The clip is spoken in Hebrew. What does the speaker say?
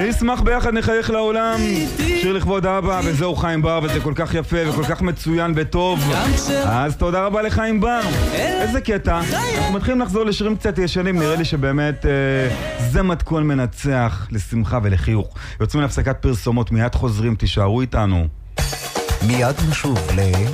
נשמח ביחד, נחייך לעולם. שיר לכבוד אבא, וזהו חיים בר, וזה כל כך יפה וכל כך מצוין וטוב. אז תודה רבה לחיים בר. איזה קטע. אנחנו מתחילים לחזור לשירים קצת ישנים, נראה לי שבאמת זה מתכון מנצח לשמחה ולחיוך. יוצאים להפסקת פרסומות, מיד חוזרים, תישארו איתנו. מיד נשוב ל...